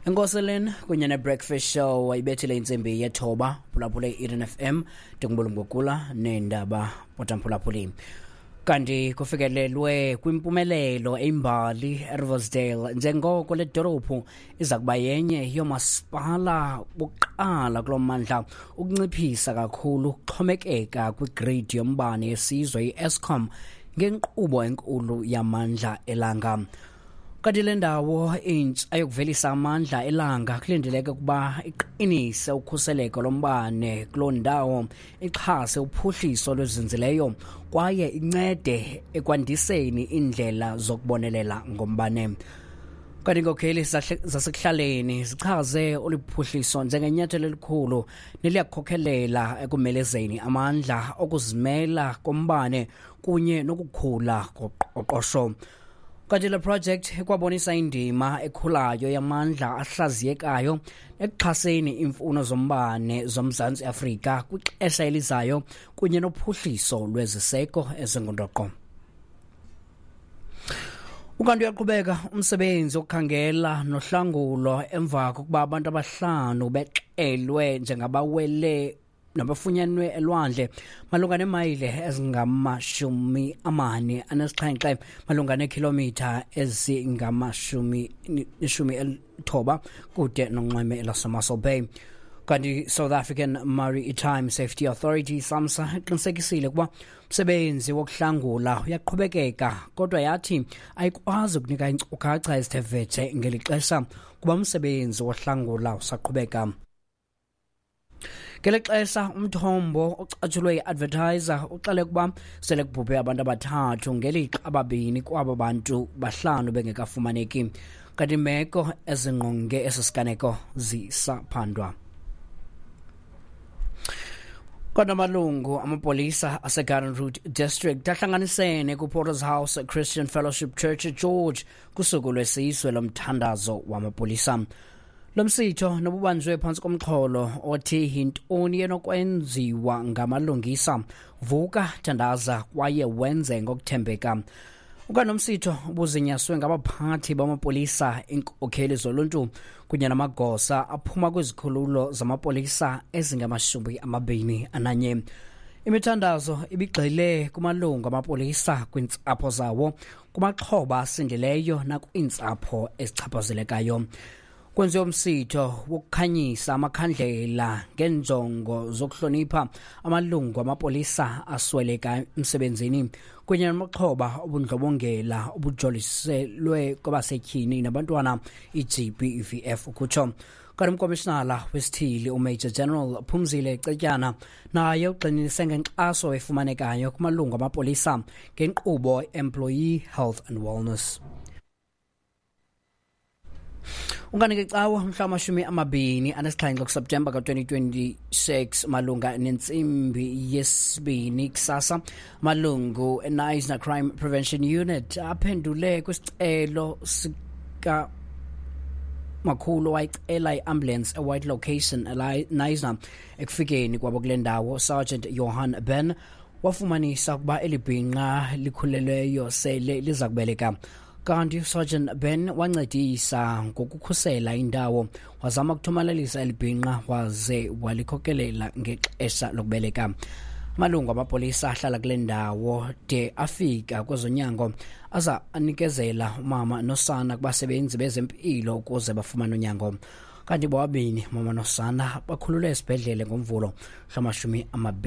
Enkoseleni kunye ne-breakfast show ayibethile insimbi yethoba phulaphule Eden FM Dungubulu Ngokula nendaba potamphulaphuli. Kanti kufikelelwe kwimpumelelo eimbali eRiversdale njengoko le dolophu iza kuba yenye yomasipala bokuqala kulo mmandla ukunciphisa kakhulu ukuxhomekeka kwigrid yombane yesizwe i-Eskom ngenkqubo enkulu yamandla elanga. Kanti le ndawo intsha ayokuvelisa amandla elanga kulindeleke ukuba iqinise ukhuseleko lombane kuloo ndawo, ixhase uphuhliso lwezinzileyo kwaye incede ekwandiseni indlela zokubonelela ngombane. Kanti inkokheli zasekuhlaleni zichaze olu phuhliso njengenyathelo elikhulu neliyakhokhelela ekumelezeni amandla okuzimela kombane kunye nokukhula koqoqosho. Kanti le project ikwabonisa indima ekhulayo yamandla ahlaziyekayo ekuxhaseni imfuno zombane zoMzantsi Afrika kwixesha elizayo kunye nophuhliso lweziseko ezingundoqo. Ukanti uyaqhubeka umsebenzi wokukhangela nohlangulo emva kokuba abantu abahlanu bexelwe njengabawele nabafunyanwe elwandle malunga nemayile ezingama-47 malunga neekhilomitha ezingama-19 kude nonxweme laseMuscle Bay. Kanti South African Maritime Safety Authority SAMSA iqinisekisile ukuba umsebenzi wokuhlangula uyaqhubekeka kodwa yathi ayikwazi ukunika iinkcukacha ezithe vetshe ngeli xesha kuba umsebenzi wohlangula usaqhubeka. Ngeli xesha umthombo ocatshulwe yi-advertiser uxele ukuba sele kubhubhe abantu abathathu ngelixa ababini kwabo bantu bahlanu bengekafumaneki, kanti imeko ezingqonge esi siganeko zisaphandwa. Kodwa amalungu amapolisa aseGarden Route District ahlanganisene kuPorter's House Christian Fellowship Church George kusuku lwesizwe lomthandazo wamapolisa. Lo msitho nobubanjwe phantsi komxholo othi yintoni enokwenziwa ngamalungisa, vuka thandaza kwaye wenze ngokuthembeka. Ukanomsitho ubuzinyaswe ngabaphathi bamapolisa, iinkokheli zoluntu kunye namagosa aphuma kwizikhululo zamapolisa ezingama-21. Imithandazo ibigxile kumalungu amapolisa kwiintsapho zawo, kumaxhoba asindileyo nakwiintsapho ezichaphazelekayo. Kwenziwa umsitho wokukhanyisa amakhandlela ngenjongo zokuhlonipha amalungu amapolisa asweleka emsebenzini kunye namaxhoba obundlobongela obujoliselwe kwabasetyhini nabantwana, i-GBVF ukutsho. Kanti umkomishinala wesithili uMajor General Phumzile Cetyana naye ugxininise ngenkxaso efumanekayo kumalungu amapolisa ngenkqubo Employee Health and Wellness. Unganike cawa mhla 27 September ka-2026 malunga nentsimbi yesibini kusasa malungu eNisna Crime Prevention Unit aphendule kwisicelo sika makhulu wayicela i-ambulance eWhite Location eNisna. Ekufikeni kwabo kule ndawo Sergeant Johan Ben wafumanisa ukuba elibhinqa likhulelweyo sele liza kubeleka. Kanti Sergeant Ben wancedisa ngokukhusela indawo, wazama ukuthomalalisa elibhinqa waze walikhokelela ngexesha lokubeleka. Amalungu amapolisa ahlala kule ndawo de afika kwezonyango aza anikezela umama nosana kubasebenzi bezempilo ukuze bafumane unyango. Kanti bobabini mama nosana bakhululwe esibhedlele ngomvulo 20.